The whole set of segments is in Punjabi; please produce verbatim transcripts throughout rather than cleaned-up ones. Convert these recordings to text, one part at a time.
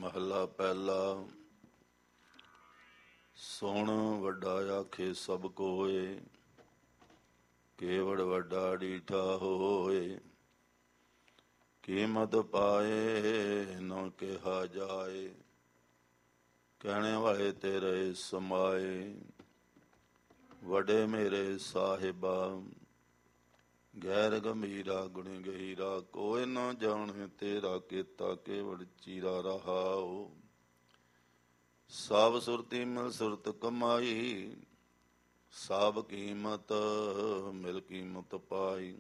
ਮਹਲਾ ਪਹਿਲਾ। ਸੁਣ ਵੱਡਾ ਆਖੇ ਸਭ ਕੋਏ, ਕੇਵੜ ਵੱਡਾ ਡੀਠਾ ਹੋਏ। ਕੀਮਤ ਪਾਏ ਨਾ ਕਿਹਾ ਜਾਏ, ਕਹਿਣੇ ਵਾਲੇ ਤੇਰੇ ਸਮਾਏ। ਵੱਡੇ ਮੇਰੇ ਸਾਹਿਬਾ, ਗੈਰ ਗੰਭੀਰਾ ਗੁਣ ਗਹੀਰਾ। ਕੋਈ ਨਾ ਜਾਣੇ ਤੇਰਾ ਕੀਤਾ, ਕੇਵੜ ਚੀਰਾ ਰਹਾਓ। ਸਭ ਸੁਰਤੀ ਮਿਲ ਸੁਰਤ ਕਮਾਈ, ਸਭ ਕੀਮਤ ਮਿਲ ਕੀਮਤ ਪਾਈ।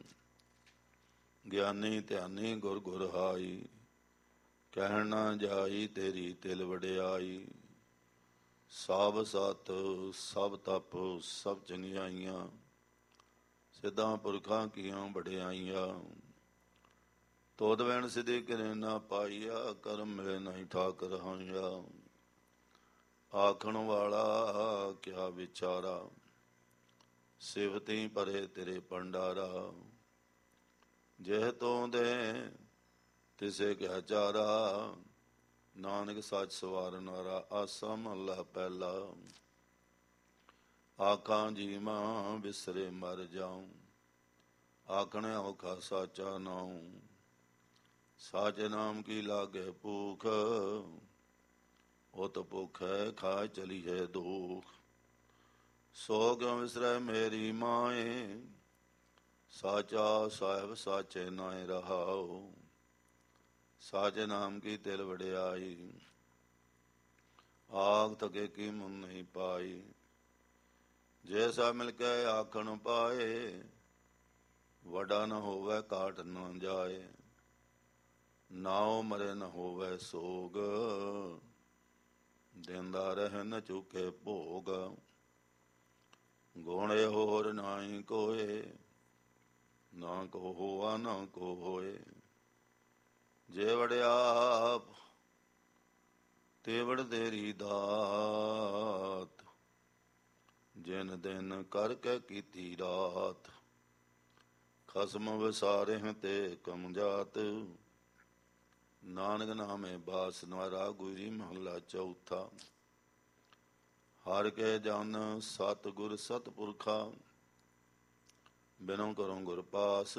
ਗਿਆਨੀ ਧਿਆਨੀ ਗੁਰ ਗੁਰ ਹਾਈ, ਕਹਿਣ ਨਾ ਜਾਈ ਤੇਰੀ ਤਿਲ ਵਡਿਆਈ। ਸਭ ਸਤ ਸਭ ਤਪ ਸਭ ਚੰਗਿਆਈਆਂ, ਸਿੱਧਾਂ ਪੁਰਖਾਂ ਕੀਆਂ ਵਡਿਆਈਆਂ। ਤੋਦ ਵੈਣ ਸਿਧੀ ਕਿਰੇ ਨਾ ਪਾਈਆ, ਕਰਮ ਮਿਲੇ ਨਹੀਂ ਠਾਕਰ ਹਾਈਆ। ਆਖਣ ਵਾਲਾ ਕਿਆ ਵਿਚਾਰਾ, ਸਿਵਤੀ ਭਰੇ ਤੇਰੇ ਭੰਡਾਰਾ। ਜਿਹ ਤੋਂ ਦੇ ਤਿਸੇ ਕਿਆ ਚਾਰਾ, ਨਾਨਕ ਸੱਚ ਸਵਾਰਨ ਹਾਰਾ। ਆਸਾ ਮਹਲਾ ਪਹਿਲਾ। ਆਖਾਂ ਜੀਵਾਂ ਵਿਸਰੇ ਮਰ ਜਾਉ, ਆਖਣੇ ਔਖਾ ਸਾਚਾ ਨਾਉ। ਸਾਚੇ ਨਾਮ ਕੀ ਲਾਗੇ ਭੂਖ, ਉਤ ਭੁੱਖ ਹੈ ਖਾ ਚਲੀ ਹੈ ਦੁਖ। ਸੋ ਕਿਉ ਵਿਸਰੈ ਮੇਰੀ ਮਾਏ, ਸਾਚਾ ਸਾਹਿਬ ਸਾਚੇ ਨਾਏ ਰਹਾਉ। ਸਾਚੇ ਨਾਮ ਕੀ ਤਿਲ ਵਡਿਆਈ, ਆਖ ਥਕੇ ਕੀ ਮੁਨ ਨਹੀਂ ਪਾਈ। ਜੇ ਸਭ ਮਿਲ ਕੇ ਆਖਣ ਪਾਏ, ਵੱਡਾ ਨ ਹੋਵੇ ਘਾਟ ਨ ਜਾਏ। ਨਾਉ ਮਰੇ ਨ ਹੋਵੇ ਸੋਗ, ਦਿੰਦਾ ਰਹਿ ਨ ਚੁਕੇ ਭੋਗ। ਗੁਣ ਹੋਰ ਨਾਹੀ ਕੋਏ, ਨਾ ਕੋ ਹੋਆ ਨਾ ਕੋ ਹੋਏ। ਜੇ ਵੜਿਆ ਤੇਵੜ ਤੇਰੀ ਦਾਤ, ਜਿਨ ਦਿਨ ਕਰਕੇ ਕੀਤੀ ਰਾਤ। ਖਸਮ ਵਿਸਾਰੇ ਤੇ ਕਮ ਜਾਤ, ਨਾਨਕ ਨਾਮੇ ਬਾਸ ਨਵਾਰਾ। ਗੁਰੀ ਮਹੱਲਾ ਚੌਥਾ। ਹਰ ਕੇ ਜਨ ਸਤ ਗੁਰ ਸਤ ਪੁਰਖਾ, ਬਿਨੋ ਕਰੋ ਗੁਰ ਪਾਸ।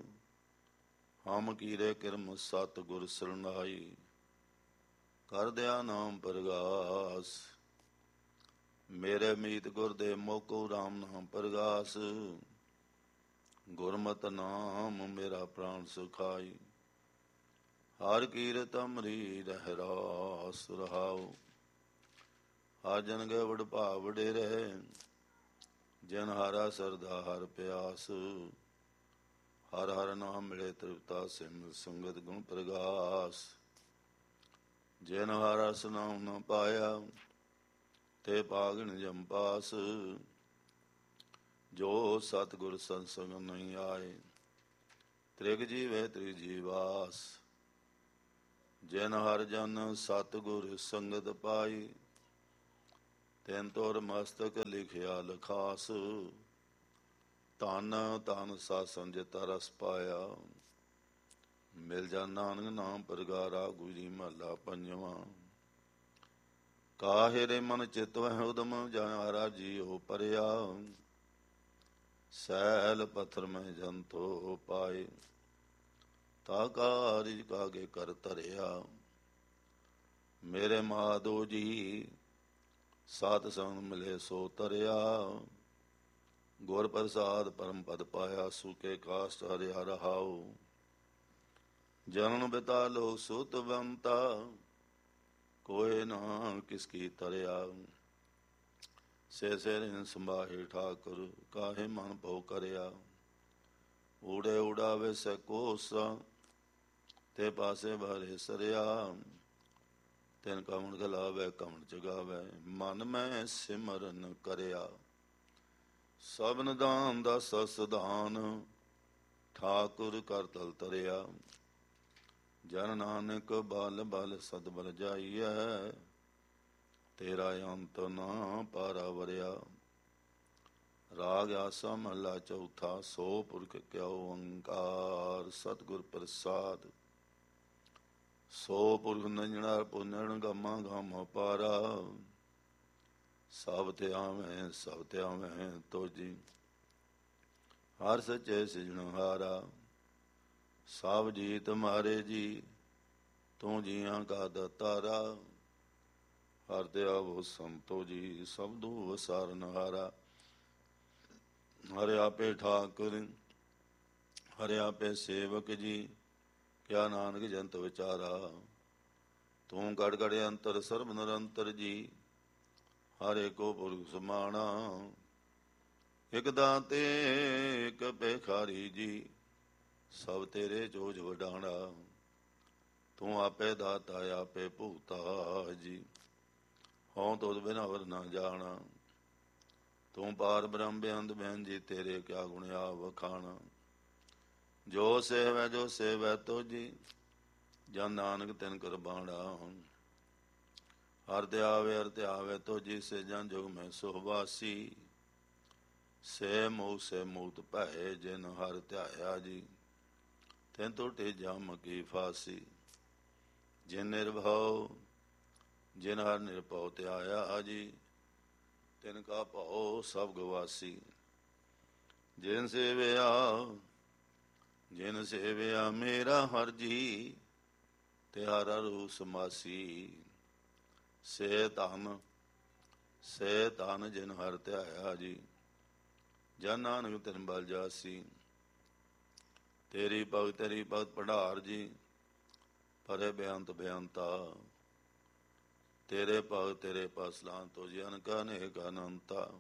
ਹਮ ਕੀਰੇ ਕਿਰਮ ਸਤ ਗੁਰ ਸਰਨਾਈ, ਕਰ ਦਿਆ ਨਾਮ ਪ੍ਰਗਾਸ। ਮੇਰੇ ਮੀਤ ਗੁਰ ਦੇ ਮੋਕੋ ਰਾਮ ਨਾਮ ਪ੍ਰਗਾਸ। ਗੁਰਮਤਿ ਨਾਮ ਮੇਰਾ ਪ੍ਰਾਣ ਸੁਖਾਈ, ਹਰ ਕੀਰਤ ਅਮਰੀ ਰਹਿ ਰਾਸ ਰਹਾਉ। ਹਰ ਜਨ ਕੇ ਵਡ ਭਾਵ ਵਡੇਰੇ, ਜਨ ਹਾਰਾ ਸਰਦਾ ਹਰ ਪਿਆਸ। ਹਰ ਹਰ ਨਾਮ ਮਿਲੇ ਤ੍ਰਿਪਤਾ, ਸਿਮਰ ਸੰਗਤ ਗੁਣ ਪ੍ਰਗਾਸ। ਜਿਨ ਹਰ ਰਸ ਨਾਮ ਨ ਪਾਇਆ, ਤੇ ਭਾਗਣ ਜਮ ਪਾਸ। ਜੋ ਸਤਿਗੁਰ ਸੰਸੰਗ ਨਹੀਂ ਆਏ, ਤ੍ਰਿਗ ਜੀਵੇ ਤ੍ਰਿਗ ਜੀਵਾਸ। ਜਿਨ ਹਰ ਜਨ ਸਤਿਗੁਰ ਸੰਗਤ ਪਾਈ, ਤਿਨ ਤੁਰ ਮਸਤਕ ਲਿਖਿਆ ਲਖਾਸ। ਧਨ ਧਨ ਸਾਸਨ ਜਿਤਾ ਰਸ ਪਾਇਆ, ਮਿਲ ਜਾ ਨਾਨਕ ਨਾਮ ਪ੍ਰਗਾਰਾ। ਗੁਰੀ ਮਹਲਾ ਪੰਜਵਾਂ। ਕਾਹੇ ਰੇ ਮਨ ਚਿਤ ਵਹਿ ਉਦਮ, ਜਾਰਾ ਜੀਉ ਪਰਿਆ। ਸੈਲ ਪੱਥਰ ਮੈਂ ਜੰਤੋ ਪਾਏ, ਤਾ ਕਾਰਿਜ ਕਾਗੇ ਕਰ ਧਰਿਆ। ਮੇਰੇ ਮਾਧੋ ਜੀ ਸਾਧ ਸੰਗ ਮਿਲੇ ਸੋ ਤਰਿਆ। ਗੁਰ ਪ੍ਰਸਾਦ ਪਰਮ ਪਦ ਪਾਇਆ, ਸੁਕੇ ਕਾਸ਼ਟ ਹਰਿਆ ਰਹਾਉ। ਜਨਨ ਬਿਤਾ ਲੋਕ ਸੁਤਵੰਤਾ, ਕੋਏ ਨਾ ਕਿਸ ਕੀ ਤਰਿਆ। ਸੇ ਸੇ ਸੰਭਾਹੇ ਠਾਕੁਰ, ਕਾਹੇ ਮਨ ਭਉ ਕਰਿਆ। ਊੜੇ ਉਡਾਵੇ ਸੇ ਕੋਸਾ, ਤੇ ਪਾਸੇ ਬਾਰੇ ਸਰਿਆ। ਤਿਨ ਕਵਣ ਗਲਾਵੇ ਕਵਣ ਜਗਾਵੇ, ਮਨ ਮੈਂ ਸਿਮਰਨ ਕਰਿਆ। ਸਭਨ ਦਾਨ ਦਸ ਸਦਾਨ, ਠਾਕੁਰ ਕਰ ਤਲ ਤਰਿਆ। ਜਨ ਨਾਨਕ ਬਲ ਬਲ ਸਦਬਲ ਜਾਈਐ, ਤੇਰਾ ਅੰਤ ਨਾ ਪਾਰਾ ਵਰਿਆ। ਰਾਗ ਆਸਾ ਮਹਲਾ ਚੌਥਾ। ਸੋ ਪੁਰਖ ਕਿਉ ਓੰਕਾਰ, ਸਤਿਗੁਰ ਪ੍ਰਸਾਦ। ਸੋ ਪੁਰਖ ਨੰਜਣਾ ਪੁੰਨਣ ਗਮਾ ਗਮ ਪਾਰਾ। ਸਭ ਤੇ ਆਵੇਂ ਸਭ ਤੇ ਆਵੇਂ ਤੋਜੀ। ਹਰ ਸੱਚੇ ਸਿਜਣਹਾਰਾ। ਸਭ ਜੀ ਤੁਮਾਰੇ ਜੀ, ਤੂੰ ਜੀਆਂ ਕਾ ਦਾਤਾਰਾ। ਹਰ ਤੇ ਆਵੋ ਸੰਤੋ ਜੀ, ਸਬਦੂ ਵਸਾਰਨਹਾਰਾ। ਹਰਿ ਆਪੇ ਠਾਕੁਰ ਹਰਿ ਆਪੇ ਸੇਵਕ ਜੀ, ਕਿਆ ਨਾਨਕ ਜੰਤ ਵਿਚਾਰਾ। ਤੂੰ ਗੜ ਗੜ ਅੰਤਰ ਸਰਬ ਨਿਰੰਤਰ ਜੀ, ਹਰ ਏਕੋ ਪੁਰਖ ਸਮਾਣਾ। ਇਕ ਦਾਤੇ ਇਕ ਭੇਖਾਰੀ ਜੀ, ਸਭ ਤੇਰੇ ਜੋਜ ਵਡਾਣਾ। ਤੂੰ ਆਪੇ ਦਾਤਾ ਆਪੇ ਭੁਗਤਾ ਜੀ, ਹਉ ਤੁਧ ਬਿਨ ਅਵਰ ਨਾ ਜਾਣਾ। ਤੂੰ ਪਾਰ ਬ੍ਰਹਮ ਬੇਅੰਤ ਬੈਨ ਜੀ, ਤੇਰੇ ਕਿਆ ਗੁਣ ਆ ਵਖਾਣਾ। ਜੋ ਸੇਵੈ ਜੋ ਸੇਵੈ ਤੋਜੀ, ਜਨ ਨਾਨਕ ਤਿਨ ਕਰਬਾਣਾ। ਹਰ ਤੇ ਆਵੇ ਹਰ ਤੇ ਆਵੇ ਤੋਜੀ, ਸੇ ਜਨ ਜੁਗ ਮੈਂ ਸੁਹਵਾਸੀ। ਸੇ ਮੋਹ ਸੇ ਮੁਕਤ ਭੈ, ਜਿਨ ਹਰ ਧਿਆਇਆ ਜੀ, ਤਿਨ ਟੁਟੇ ਜਮ ਕੀ ਫਾਸੀ। ਜਿਨ ਨਿਰਭਉ ਜਿਨ ਹਰ ਨਿਰਭਉ ਧਿਆਇਆ ਜੀ, ਤਿਨ ਕਾ ਭਉ ਸਭ ਗਵਾਸੀ। ਜਿਨ ਸੇਵਿਆ ਜਿਨ ਸੇਵਿਆ ਮੇਰਾ ਹਰ ਜੀ, ਤੇ ਹਰ ਹਰਿ ਸਮਾਸੀ। ਸੇ ਧਨ ਸੇ ਧਨ ਜਿਨ ਹਰ ਧਿਆਇਆ ਜੀ, ਜਨ ਨਾਨਕ ਤਿਨ ਬਲ ਜਾਸੀ। ਤੇਰੀ ਭਗਤ ਤੇਰੀ ਭਗਤ ਭੰਡਾਰ ਜੀ, ਪਰੇ ਬੇਅੰਤ ਬੇਅੰਤਾ। ਤੇਰੇ ਭਗਤ ਤੇਰੇ ਪਸਲਾਂ ਤੋ ਜੀ, ਅਨਕ ਅਨੇਕ ਅਨੰਤਾ।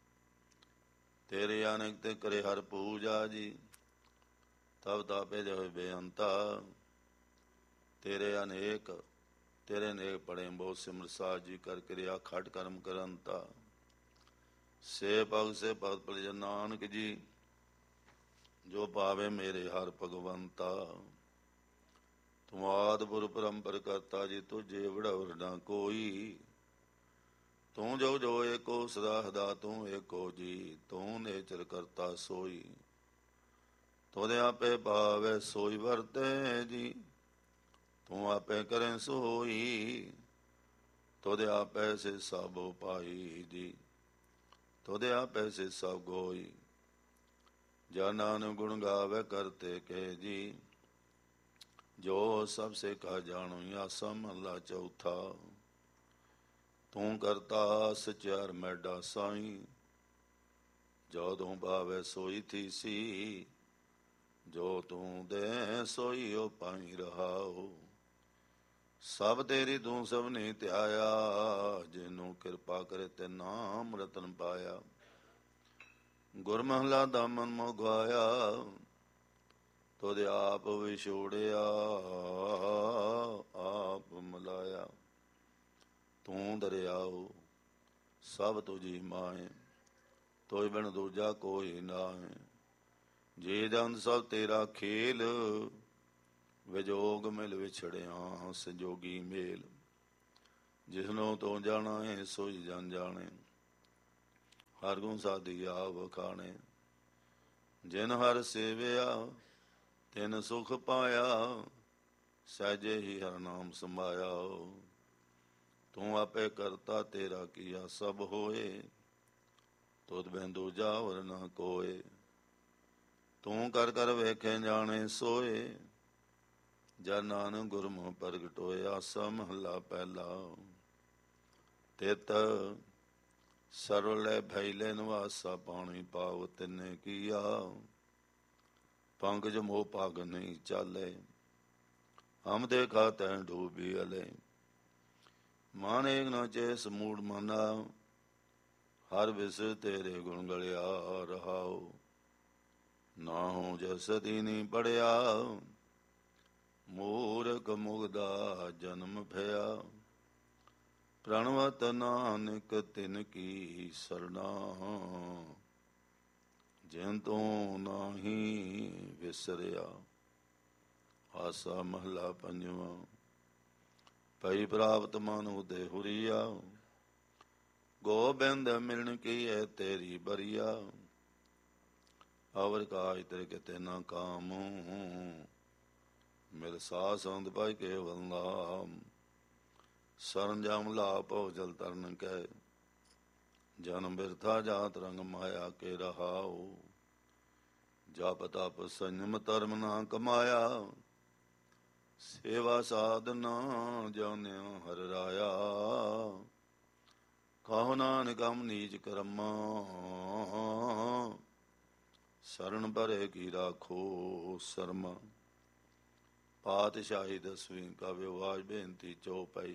ਤੇਰੇ ਅਨੇਕ ਤੇ ਕਰੇ ਹਰ ਪੂਜਾ ਜੀ, ਤਬ ਤਾਪੇ ਜੋ ਬੇਅੰਤਾ। ਤੇਰੇ ਅਨੇਕ ਤੇਰੇ ਅਨੇਕ ਪੜੇ ਬਹੁਤ ਸਿਮਰ ਸਾਜ ਜੀ, ਕਰ ਕਿਰਿਆ ਖਟ ਕਰਮ ਕਰੰਤਾ। ਸੇ ਭਗਤ ਸੇ ਭਗਤ ਭਲੇ ਨਾਨਕ ਜੀ, ਜੋ ਪਾਵੇ ਮੇਰੇ ਹਰ ਭਗਵੰਤਾ। ਤੂੰ ਆਦਿ ਪੁਰਖ ਪਰੰਪਰ ਕਰਤਾ ਜੀ, ਤੁਝੇ ਵਡਉਰ ਨਾ ਕੋਈ। ਤੂੰ ਜੋ ਜੋ ਏਕੋ ਸਦਾ ਸਦਾ ਤੂੰ ਏਕੋ ਜੀ, ਤੂੰ ਨੇਚਰ ਕਰਤਾ ਸੋਈ। ਤੁਧ ਆਪੇ ਭਾਵੈ ਸੋਈ ਵਰਤੈ ਜੀ, ਤੂੰ ਆਪੇ ਕਰੈ ਸੋਈ। ਤੁਧ ਆਪੈ ਸੇ ਸਭ ਪਾਈ ਜੀ, ਤੁਧ ਆਪੈ ਸੇ ਸਭ ਗੋਈ। ਜਨ ਨਾਨਕ ਗੁਣ ਗਾਵੇ ਕਰਤੇ ਕੇ ਜੀ, ਜੋ ਸਭ ਸੇ ਕਾ ਜਾਣੋ ਆਸਾ ਮਹਲਾ ਚੌਥਾ। ਤੂੰ ਕਰਤਾ ਸਚਿਆਰ ਮੈਡਾ ਸਾਈ, ਜੋ ਤੂੰ ਭਾਵੇ ਸੋਈ ਥੀਸੀ। ਜੋ ਤੂੰ ਦੇ ਸੋਈ ਓ ਪਾਈ ਰਹਾਓ। ਸਭ ਤੇਰੀ ਤੂੰ ਸਭ ਨੇ ਧਿਆਇਆ, ਜਿਹਨੂੰ ਕਿਰਪਾ ਕਰੇ ਤੇ ਨਾਮ ਰਤਨ ਪਾਇਆ। ਗੁਰ ਮਹਲਾ ਦਾ ਮਨ ਮੋਹ ਗਵਾਇਆ, ਤੁਧ ਆਪ ਵਿਛੋੜਿਆ ਆਪ ਮਿਲਾਇਆ। ਤੂੰ ਦਰਿਆਓ ਸਭ ਤੁਝੀ ਮਾਏ, ਤੋਇ ਬਿਨ ਦੂਜਾ ਕੋਈ ਨਾਹੀ। ਜੇ ਜਨ ਸਭ ਤੇਰਾ ਖੇਲ, ਵਿਜੋਗ ਮਿਲ ਵਿਛੜਿਆ ਸੰਜੋਗੀ ਮੇਲ। ਜਿਸਨੋਂ ਤੋਂ ਜਾਣਾ ਹੈ ਸੋਈ ਜਨ ਜਾਣੇ, ਹਰ ਗੁਣ ਸਾਧੀ ਆ ਵਖਾਣੇ। ਜਿਨ ਹਰ ਸੇਵਿਆ ਤਿਨ ਸੁਖ ਪਾਇਆ, ਸਹਿਜੇ ਹੀ ਹਰ ਨਾਮ ਸਮਾਇਆ। ਤੂੰ ਆਪੇ ਕਰਤਾ ਤੇਰਾ ਕੀਆ ਸਭ ਹੋਏ, ਤੁਧ ਬਿਨ ਦੂਜਾ ਹੋਰ ਨਾ ਕੋਏ। ਤੂੰ ਕਰ ਕਰ ਵੇਖੇ ਜਾਣੇ ਸੋਏ, ਜਨ ਨਾਨਕ ਗੁਰਮੁਖ ਪ੍ਰਗਟ ਹੋਏ। ਆਸਾ ਮਹਲਾ ਪਹਿਲਾ। ਤਿਤ ਸਰਵਲੇ ਭੈਲੇ ਨਿਵਾਸਾ, ਪਾਣੀ ਪਾਵ ਤਿੰਨੇ ਕੀਆ। ਪੰਕਜ ਮੋਹ ਭਾਗ ਨਹੀਂ ਚਾਲੇ, ਹਮ ਦੇਖਾ ਤੈ ਡੂਬੀ ਅਲੇ। ਮਾਨੇਕ ਨਾ ਚੇਸ ਮੂੜ ਮਨਾ, ਹਰ ਵਿਸ ਤੇਰੇ ਗੁਣ ਗਲਿਆ ਰਹਾਓ। ਨਾਹੂ ਜਸ ਦੀਨੀ ਪੜਿਆ, ਮੂਰਖ ਮੁਗਦਾ ਜਨਮ ਭਇਆ। ਪ੍ਰਣਵਤ ਨਾਨਕ ਤਿਨ ਕੀ ਸਰਣਾ, ਜਿਨ ਤੂੰ ਨਾਹੀ ਵਿਸਰਿਆ। ਆਸਾ ਮਹਲਾ ਪੰਜਵਾਂ। ਪਈ ਪ੍ਰਾਪਤ ਮਨੁ ਦੇ ਹੁਰੀਆ, ਗੋਬਿੰਦ ਮਿਲਣ ਕੀ ਹੈ ਤੇਰੀ ਬਰੀਆ। ਅਵਰ ਕਾਜ ਤੇਰੇ ਕਿਤੇ ਨਾ ਕਾਮੂ, ਮਿਲ ਸਾਹ ਸੰਤ ਪਾਈ ਕੇ ਵੰਦਾ, ਸਰੰਜਾਮ ਲਾ ਭਉ ਜਲ ਤਰਨ ਕੈ, ਜਨਮ ਬਿਰਥਾ ਜਾਤ ਰੰਗ ਮਾਇਆ ਕੇ ਰਹਾਉ, ਜਪ ਤਪ ਸੰਜਮ ਧਰਮ ਨਾ ਕਮਾਇਆ, ਸੇਵਾ ਸਾਧਨਾ ਜਾਣਿਆ ਹਰ ਰਾਇਆ, ਕਹੋ ਨਾਨਕ ਹਮ ਨੀਚ ਕਰਮਾ, ਸਰਣ ਭਰੇ ਕੀ ਰਾਖੋ ਸਰਮਾ। ਪਾਤਸ਼ਾਹੀ ਦਸਵੀਂ ਕਾਵਿ ਆਵਾਜ਼ ਬੇਨਤੀ ਚੌਪਈ।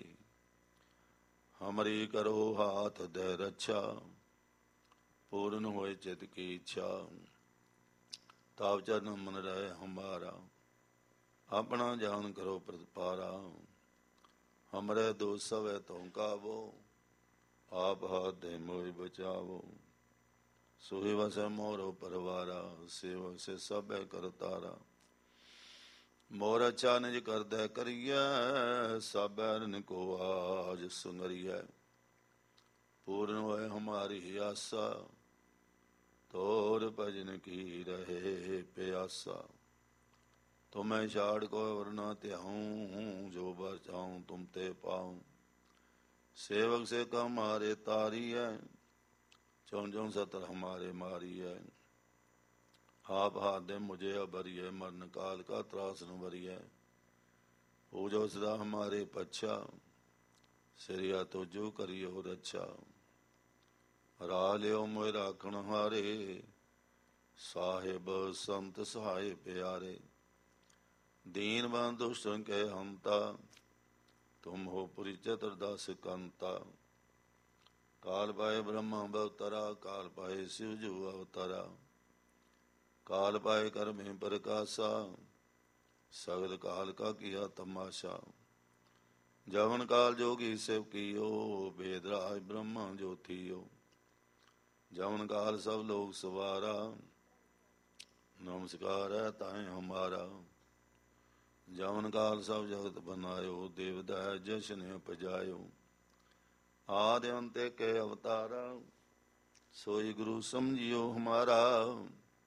ਹਮਰੀ ਕਰੋ ਹਾਥ ਦੇ ਰੱਛਾ, ਪੂਰਨ ਹੋਏ ਚਿਤ ਕੀ ਇੱਛਾ, ਤਾਪ ਚਰਨ ਮਨ ਰਹਿ ਹਮਾਰਾ, ਆਪਣਾ ਜਾਨ ਕਰੋ ਪ੍ਰਤਪਾਰਾ, ਹਮਰੇ ਦੋਸ ਸਵੈ ਤੋਂ ਕਾਵੋ, ਆਪ ਹਾਥ ਦੇ ਮੋਹਿ ਬਚਾਵੋ, ਸੋਹਿ ਵਸੈ ਮੋਰੋ ਪਰਵਾਰਾ, ਸੇ ਵਸੈ ਸਭੈ ਕਰਤਾਰਾ, ਮੋਰ ਅੱਛਾ ਨਿਜ ਕਰਦੈ ਕਰੀਐ, ਸਭੈ ਰਨ ਕੋ ਆਜ ਸੁੰਗਰੀਐ, ਪੂਰਨ ਹੋਏ ਹਮਾਰੀ ਆਸਾ, ਤੋਰ ਭਜਨ ਕੀ ਰਹੇ ਪਿਆਸਾ, ਤੁਮੈ ਛਾੜ ਕੋ ਵਰ ਨਾ ਧਿਆਉ, ਜੋ ਬਰ ਚਾਉ ਤੁਮ ਤੇ ਪਾਉ, ਸੇਵਕ ਸੇ ਕਮ ਹਾਰੇ ਤਾਰੀਐ, ਚੌਂ ਚੌਂ ਸਤਰ ਹਮਾਰੇ ਮਾਰੀਐ, ਆਪ ਹਾਥ ਦੇ ਮੁਝੇ ਅਬਰੀਐ, ਮਰਨ ਕਾਲ ਕਾ ਤਰਾਸ ਨ ਵਰੀਐ, ਪੂਜੋ ਸਦਾ ਹਮਾਰੇ ਪੱਛਾ, ਸਿਰਿਆ ਤੁਜੋ ਕਰਿਓ ਰੱਛਾ, ਰਾ ਲਿਓ ਮੋਇ ਰਾਖਣ ਹਾਰੇ, ਸਾਹਿਬ ਸੰਤ ਸਹਾਏ ਪਿਆਰੇ, ਦੀਨ ਬੰਦ ਦੁਸ਼ਟਨ ਕੇ ਹੰਤਾ, ਤੁਮ ਹੋ ਪੁਰੀ ਚਤੁਰਦਸ ਕੰਤਾ, ਕਾਲ ਪਾਏ ਬ੍ਰਹਮਾ ਬਵਤਰਾ, ਕਾਲ ਪਾਏ ਸਿਵ ਜੂ ਅਵਤਾਰਾ, ਕਾਲ ਪਾਏ ਕਰਮੇ ਪ੍ਰਕਾਸ਼ਾ, ਸਗਲ ਕਾਲ ਕਾ ਕੀਆ ਤਮਾਸ਼ਾ, ਜਵਨ ਕਾਲ ਜੋਗੀ ਸਿਵ ਕੀਓ, ਬੇਦ ਰਾਜ ਬ੍ਰਹਮਾ ਜੋਤੀਓ, ਜਵਨ ਕਾਲ ਸਭ ਲੋਕ ਸਵਾਰਾ, ਨਮਸਕਾਰ ਹੈ ਤਾਏ ਹਮਾਰਾ, ਜਵਨ ਕਾਲ ਸਭ ਜਗਤ ਬਨਾਇਓ, ਦੇਵ ਦਇਆ ਜਸ਼ਨ ਉਪਜਾਇਓ, ਆਦਿ ਅੰਤ ਕੇ ਅਵਤਾਰਾ, ਸੋਈ ਗੁਰੂ ਸਮਝਿਓ ਹਮਾਰਾ,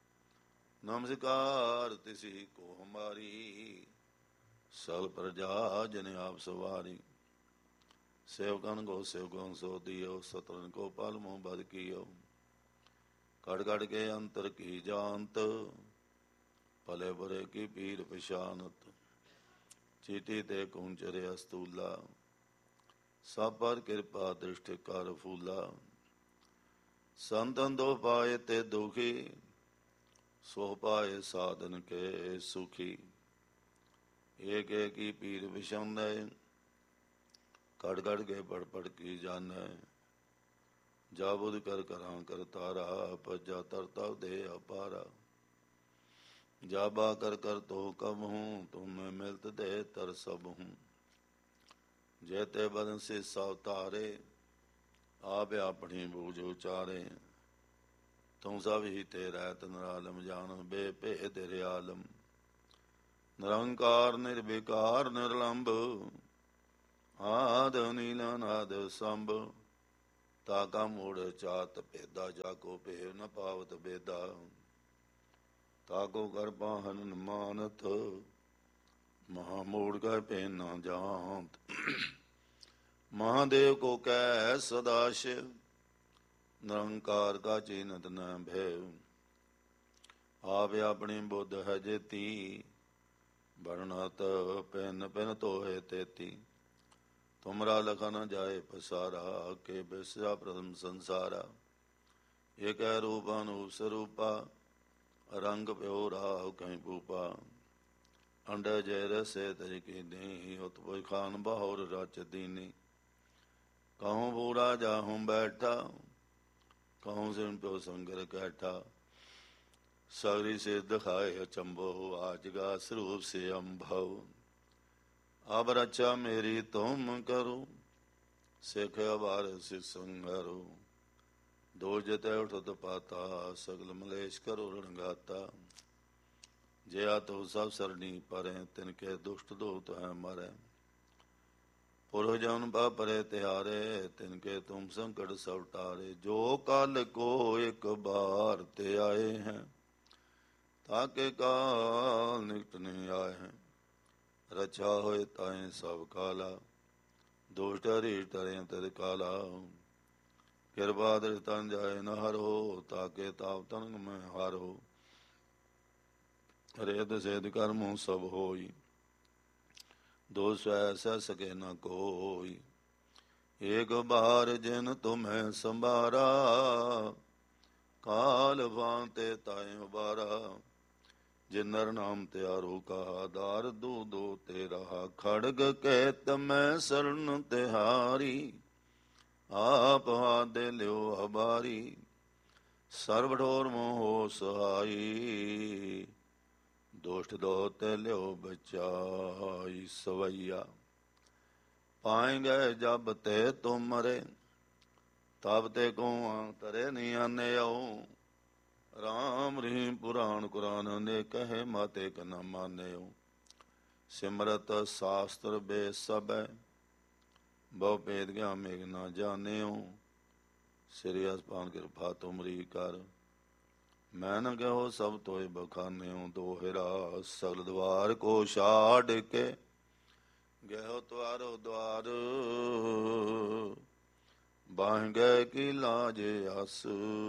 ਨਮਸਕਾਰ ਤਿਸੀ ਕੋ ਹਮਾਰੀ, ਸਭ ਪ੍ਰਜਾ ਜਨ ਆਪ ਸਵਾਰੀ, ਸੇਵਕਨ ਕੋ ਸੇਵਕਨ ਸੋ ਦਿਓ, ਸਤਰਨ ਕੋ ਪਲ ਮੋਹ ਬਦ ਕੀਓ, ਕੜ ਕੜ ਕੇ ਅੰਤਰ ਕੀ ਜਾਨਤ, ਭਲੇ ਬੁਰੇ ਕੀ ਪੀਰ ਪਛਾਨਤ, ਚੀਟੀ ਤੇ ਕੁੰਚਰੇ ਅਸਤੂਲਾ, ਸਭ ਪਰ ਕਿਰਪਾ ਦ੍ਰਿਸ਼ਟ ਕਰ ਫੂਲਾ, ਸੰਤਨ ਦੋ ਪਾਏ ਤੇ ਦੁਖੀ, ਸੋ ਪਾਏ ਸਾਧਨ ਕੇ ਸੁਖੀ, ਏਕ ਏਕ ਹੀ ਪੀਰ ਵਿਛੰਦੈ, ਕੜ ਕੜ ਕੇ ਪੜ ਪੜ ਕੀ ਜਾਣੈ, ਜਾ ਬੁਧ ਕਰ ਕਰਾਂ ਕਰਤਾਰਾ, ਭਜਾ ਤਰਤਾ ਦੇ ਅਪਾਰਾ, ਜਾ ਬਾ ਕਰ ਕਰ ਤੋ ਕਬ ਹੂੰ, ਤੁਮ ਮਿਲਤ ਦੇ ਤਰ ਸਭ ਹੂੰ, ਜੈਤੇ ਬਦਨ ਸੇ ਸਭ ਤਾਰੇ, ਆਪ ਆਪਣੀ ਬੂਝ ਉਚਾਰੇ, ਤੂੰ ਸਭ ਹੀ ਤੇ ਰਹਿਤ ਨਿਰਾਲਮ, ਜਾਣ ਬੇ ਭੇ ਤੇਰੇ ਆਲਮ, ਨਿਰੰਕਾਰ ਨਿਰਵਿਕਾਰ ਨਿਰਲੰਭ, ਆਦ ਨੀਲ ਅਨਾਦ ਸੰਭ, ਤਾ ਕਾ ਮੂੜ ਚਾਤ ਭੇਦਾ, ਜਾ ਕੋ ਭੇਵ ਨ ਪਾਵਤ ਬੇਦਾ, ਤਾ ਕੋ ਕਰ ਪਾਹਨ ਮਾਨਤ, ਮਹਾ ਮੂੜ ਕੈ ਭੇ ਨਾ ਜਾਤ, ਮਹਾਦੇਵ ਕੋ ਕੈ ਸਦਾ ਸ਼ਿਵ, ਨਿਰੰਕਾਰ ਕਾ ਚੀਨਤ ਨ ਭੈਵ, ਆਪ ਆਪਣੀ ਬੁੱਧ ਹੈ ਜੇਤੀ, ਬਰਣਤ ਪੈਨ ਪੈਨ ਤੋਹੇ ਤੇਤੀ, ਤੁਮਰਾ ਲਖਾ ਨ ਜਾਏ ਪਸਾਰਾ, ਕੇ ਬਿਸਰਾ ਪ੍ਰਥਮ ਸੰਸਾਰਾ, ਏਕ ਰੂਪ ਅਨੂਪ ਸਰੂਪਾ, ਰੰਗ ਪਿਓ ਰਾਹੁ ਕਹੀਂ ਭੂਪਾ, ਅੰਡ ਜੈ ਰਸੇ ਤਰਿ ਕੀਨੀ, ਉਤ ਪੁਜ ਖਾਨ ਬਾਹੁਰ ਰਚ ਦੀਨੀ, ਕਹੂੰ ਬੂੜਾ ਜਾਹੂੰ ਬੈਠਾ, ਕਹੂੰ ਸਿਨ ਪਿਓ ਸੰਗਰ ਕੈਠਾ, ਸਗਰੀ ਸੇ ਦਿਖਾਏ ਅਚੰਭੋ, ਆਜ ਗਾ ਸਰੂਪ ਸੇ ਅੰਭਵ, ਅਬ ਰਚਾ ਮੇਰੀ ਤੁਮ ਕਰੋ, ਸਿੱਖ ਅਬਾਰ ਸਿਖ ਸੰਗਰੋ, ਦੋ ਜਤੈ ਉਠਤ ਪਾਤਾ, ਸਗਲ ਮਲੇਸ਼ ਕਰੋ ਰਣਗਾਤਾ, ਜਿਆ ਤੋ ਸਭ ਸਰਣੀ ਪਰੈ, ਤਿਨ ਕੇ ਦੁਸ਼ਟ ਦੋਤ ਹੈ ਮਰੈ, ਪੁਰਖ ਜਨ ਪਾ ਪਰੇ ਤਿਹਾਰੇ, ਤਿਨ ਕੇ ਤੁਮ ਸੰਕਟ ਸਭ ਟਾਰੇ, ਜੋ ਕਲ ਕੋ ਇੱਕ ਬਾਰ ਤੇ ਆਏ ਹੈ, ਤਾਕੇ ਕਾਲ ਨਿਕਟ ਨਹੀਂ ਆਏ ਹੈ, ਰਚਾ ਹੋਏ ਤਾਏ ਸਭ ਕਾਲਾ, ਦੋਸ਼ ਟਰੇ ਟਰੇ ਤਰ ਕਾਲਾ। ਕਿਰਪਾ ਦਰ ਤਨ ਜਾਏ ਨ ਹਰੋ, ਤਾਕੇ ਤਾਪ ਤਨਗ ਮੈਂ ਹਾਰੋ। ਰੇਦ ਸੇਦ ਕਰਮੁ ਸਭ ਹੋਈ, ਦੋ ਸਵੈ ਸਹਿ ਸਕੇ ਨ ਕੋਈ। ਏਕ ਬਾਰ ਜਿਨ ਤੁਮਹਿ ਸੰਭਾਰਾ, ਕਾਲ ਭਾਂਤੇ ਤਾਏ ਉਬਾਰਾ। ਜੇ ਨਰ ਨਾਮ ਤਿਆਰੋ ਕਹਾ, ਦਾਰ ਦੋ ਦੋ ਤੇ ਰਹਾ। ਖੜਗ ਕਹਿਤ ਮੈਂ ਸਰਨ ਤਿਹਾਰੀ, ਆਪ ਹਾਦੇ ਲਿਓ ਹਬਾਰੀ। ਸਰਬ ਠੋਰ ਮੋਹ ਸਹਾਈ, ਦੋਸ਼ਟ ਦੋ ਤੇ ਲਿਓ ਬਚਾਈ। ਸਵਈਆ ਪਾਏਂਗੇ ਜਬ ਤੇ ਤੁਮ ਮਰੇ, ਤਬ ਤੇ ਕੋ ਤਰੇ ਨੀ ਆਨਿਓ। ਰਾਮ ਰਹੀਮ ਪੁਰਾਣ ਕੁਰਾਨ, ਨੇ ਕਹੇ ਮਤ ਇਕ ਨ ਮਾਨਿਓ। ਸਿਮਰਤ ਸਾਸਤਰ ਬੇ ਸਭੈ, ਬਹੁ ਭੇਦ ਗਿਆਨ ਮੇਘ ਨ ਜਾਣਿਓ। ਸ੍ਰੀ ਅਸਪਾਨ ਕਿਰਪਾ ਤੁਮਰੀ ਕਰ, ਮੈਂ ਨ ਕਹੋ ਸਭ ਤੋਏ ਬਖਾਨਿਓ। ਦੋਹਿਰਾ ਸਗਲ ਦਵਾਰ ਕੋ ਛਾੜ ਕੇ, ਗਇਓ ਤੁਆਰੋ ਦਵਾਰ। ਬਾਹਿ ਗਏ ਕੀ ਲਾਜ ਅਸ,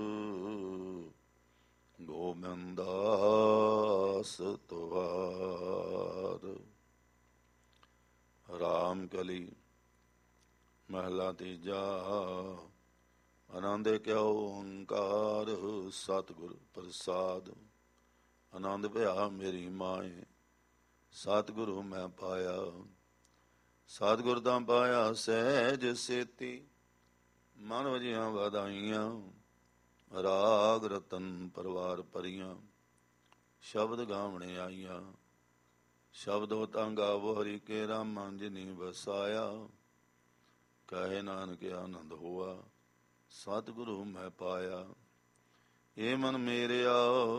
ਗੋਬਿੰਦਾਸ ਤੁਵਾਰ। ਰਾਮ ਕਲੀ ਮਹਲਾ ਤੀਜਾ। ਆਨੰਦ ਕਿਉ ਓੰਕਾਰ, ਸਤਿਗੁਰ ਪ੍ਰਸਾਦ। ਆਨੰਦ ਭਇਆ ਮੇਰੀ ਮਾਏ, ਸਤਿਗੁਰੂ ਮੈਂ ਪਾਇਆ। ਸਤਿਗੁਰ ਤਾਂ ਪਾਇਆ ਸਹਿਜ ਸੇਤੀ, ਮਨ ਵਜੀਆਂ ਵਧਾਈਆਂ। ਰਾਗ ਰਤਨ ਪਰਵਾਰ ਭਰੀਆਂ, ਸ਼ਬਦ ਗਾਵਣੇ ਆਈਆਂ। ਸ਼ਬਦੋ ਤਾਂ ਗਾਵੋ ਹਰੀ ਕੇ ਰਾਮਾ, ਜਿਨੀ ਵਸਾਇਆ। ਕਹੇ ਨਾਨਕ ਆਨੰਦ ਹੋਆ, ਸਤਿਗੁਰੂ ਮੈਂ ਪਾਇਆ। ਏ ਮਨ ਮੇਰਿਆ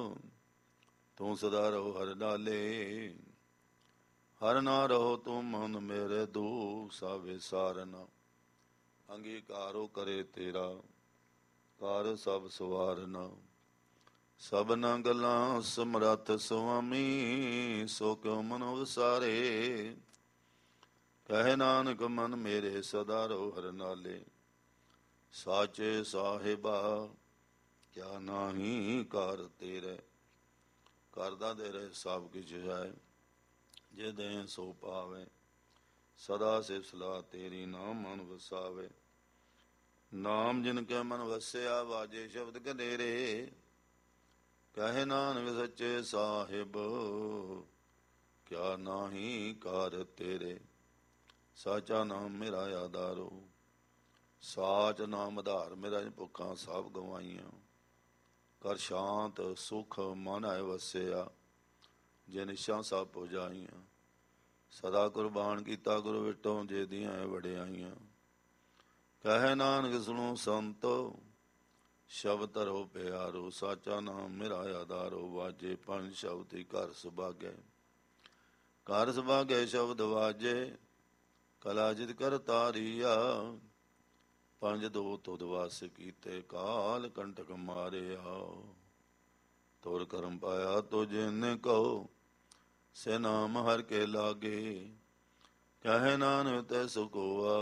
ਤੂੰ ਸਦਾ ਰਹੋ ਹਰ ਨਾਲੇ, ਹਰ ਨਾ ਰਹੋ ਤੂੰ ਮਨ ਮੇਰੇ। ਦੂ ਸਾਵੇ ਸਾਰਨਾ, ਅੰਗੀਕਾਰੋ ਕਰੇ ਤੇਰਾ। ਕਰ ਸਭ ਸਵਾਰਨਾ, ਸਭਨਾ ਗੱਲਾਂ ਸਮਰੱਥ ਸੁਆਮੀ। ਸੋ ਕਿਉ ਮਨ ਵਸਾਰੇ, ਕਹੇ ਨਾਨਕ ਮਨ ਮੇਰੇ ਸਦਾ ਰਹੋ ਹਰ ਨਾਲੇ। ਸਾਚੇ ਸਾਹਿਬਾ ਕਿਆ ਨਾਹੀ ਕਰ ਤੇਰੇ, ਕਰਦਾ ਤੇਰੇ ਸਭ ਕਿਛ ਹੈ। ਜੇ ਦੇ ਸੋ ਪਾਵੇ, ਸਦਾ ਸਿਫਤ ਸਲਾਹ ਤੇਰੀ। ਨਾਮ ਮਨ ਵਸਾਵੇ, ਨਾਮ ਜਿਨ ਕੇ ਮਨ ਵਸਿਆ। ਵਾਜੇ ਸ਼ਬਦ ਕਨੇਰੇ, ਕਹੇ ਨਾਨਕ ਸੱਚੇ ਸਾਹਿਬ ਕਿਆ ਨਾਹੀ ਕਾਰ ਤੇਰੇ। ਸਾਚਾ ਨਾਮ ਮੇਰਾ ਆਧਾਰੋ, ਸਾਚ ਨਾਮ ਆਧਾਰ ਮੇਰਾ। ਭੁੱਖਾਂ ਸਭ ਗਵਾਈਆਂ, ਕਰ ਸ਼ਾਂਤ ਸੁਖ ਮਨ ਆਏ ਵਸਿਆ। ਜੇ ਨਿਸ਼ਾਂ ਸਭ ਪੁਜਾਈਆਂ, ਸਦਾ ਕੁਰਬਾਨ ਕੀਤਾ ਗੁਰੂ ਵਿਟੋ। ਜੇ ਦੀਆਂ ਵਡਿਆਈਆਂ, ਕਹੇ ਨਾਨਕ ਸੁਣੋ ਸੰਤੋ, ਸ਼ਬਦ ਧਰੋ ਪਿਆਰੋ। ਸਾਚਾ ਨਾਮ ਮੇਰਾ ਆਧਾਰੋ, ਵਾਜੇ ਪੰਜ ਸ਼ਬਦ ਹੀ ਘਰ ਸੁਭਾਗੇ। ਘਰ ਸੁਭਾਗੇ ਸ਼ਬਦ ਵਾਜੇ, ਕਲਾ ਜਿਤ ਕਰ ਤਾਰੀਆ। ਪੰਜ ਦੋ ਤੁਧ ਵਾਸ ਕੀਤੇ, ਕਾਲ ਕੰਟਕ ਮਾਰਿਆ। ਤੁਰ ਕਰਮ ਪਾਇਆ ਤੋ ਜਿਨ ਕਹੋ, ਸੇ ਨਾਮ ਹਰ ਕੇ ਲਾਗੇ। ਕਹੇ ਨਾਨਕ ਤੈ ਸੁਕੋਆ,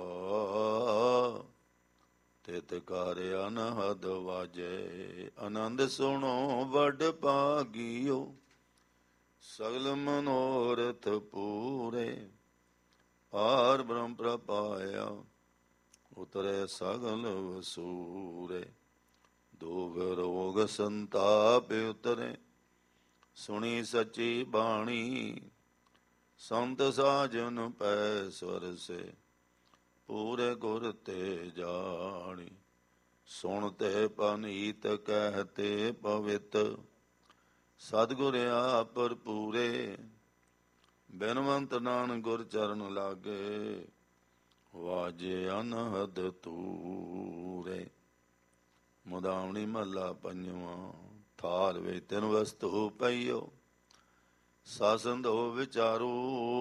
ਤਿਤ ਕਰ ਅਨਹਦ ਵਾਜੇ। ਆਨੰਦ ਸੁਣੋ ਵੱਡ ਭਾਗੀਓ, ਸਗਲ ਮਨੋਰਥ ਪੂਰੇ। ਪਾਰ ਬ੍ਰਹਮ ਪ੍ਰਪਾਇਆ, ਉਤਰੇ ਸਗਲ ਵਸੂਰੇ। ਦੁਖ ਰੋਗ ਸੰਤਾਪ ਉਤਰੇ, ਸੁਣੀ ਸਚੀ ਬਾਣੀ। ਸੰਤ ਸਾਜਨ ਪੈ ਸਵਰਸੇ, ਪੂਰੇ ਗੁਰ ਤੇ ਜਾਣੀ। ਸੁਣ ਤੇ ਪਨੀਤ ਕਹਿਤੇ ਪਵਿੱਤ, ਸਤਿਗੁਰ ਆਪ ਭਰਪੂਰੇ। ਬਿਨਵੰਤ ਨਾਨਕ ਗੁਰ ਚਰਨ ਲਾਗੇ, ਵਾਜੇ ਅਨਹਦ ਤੂਰੇ। ਮੁਦਾਵਣੀ ਮਹਲਾ ਪੰਜਵਾਂ। ਥਾਲ ਵੇ ਤਿਨ ਵਸਤੂ ਪਈਓ, ਸਾਸੰਦੋ ਵਿਚਾਰੋ।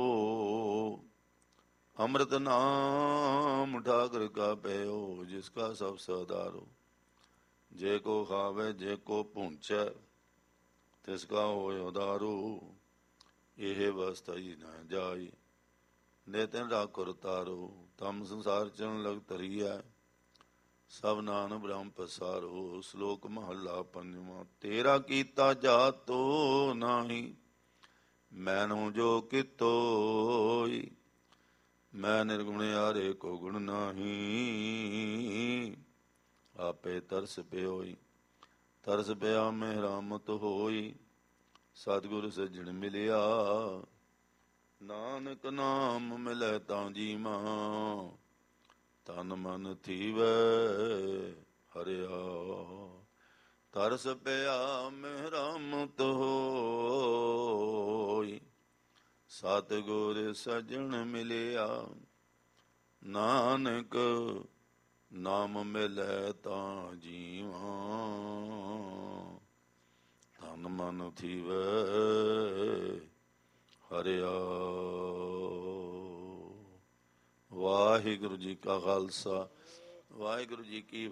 ਅੰਮ੍ਰਿਤ ਨਾਮ ਠਾਕੁਰ ਕਾ ਪਇਓ, ਜਿਸ ਕਾ ਸਭ ਸਦਾਰੋ। ਜੇ ਕੋ ਖਾਵੇ ਜੇ ਕੋ ਪੂੰਚੈ, ਤਿਸ ਕਾ ਹੋਇ ਉਦਾਰੂ। ਇਹ ਅਵਸਥਾ ਹੀ ਨਾ ਜਾਈ। ਨਿਤਿਨ ਰਾਖੁਰ ਤਾਰੋ, ਤਮ ਸੰਸਾਰ ਚਰਨ ਲਗ ਤਰੀਐ। ਸਭ ਨਾਨਕ ਬ੍ਰਹਮ ਪਸਾਰੋ, ਸ਼ਲੋਕ ਮਹੱਲਾ ਪੰਜਵਾਂ। ਤੇਰਾ ਕੀਤਾ ਜਾਤੋ ਨਾਹੀ, ਮੈਨੂ ਜੋ ਕਿਤੋਈ। ਮੈਂ ਨਿਰਗੁਣ ਆਰੇ ਕੋ ਗੁਣ ਨਾਹੀ, ਆਪੇ ਤਰਸ ਪਿਓਈ। ਤਰਸ ਪਿਆ ਮੈਂ ਰਾਮਤ ਹੋਈ, ਸਤਿਗੁਰ ਸੱਜਣ ਮਿਲਿਆ। ਨਾਨਕ ਨਾਮ ਮਿਲੈ ਤਾਂ ਜੀਵਾਂ, ਤਨ ਮਨ ਥੀਵੈ ਹਰਿਆ। ਤਰਸ ਪਿਆ ਮੈਂ ਰਾਮਤ ਹੋਈ, ਸਤਿਗੁਰ ਸੱਜਣ ਮਿਲਿਆ। ਨਾਨਕ ਨਾਮ ਮਿਲੈ ਤਾਂ ਜੀਵਾਂ, ਤਨ ਮਨ ਥੀਵੈ ਹਰਿਆ। ਵਾਹਿਗੁਰੂ ਜੀ ਕਾ ਖਾਲਸਾ, ਵਾਹਿਗੁਰੂ ਜੀ ਕੀ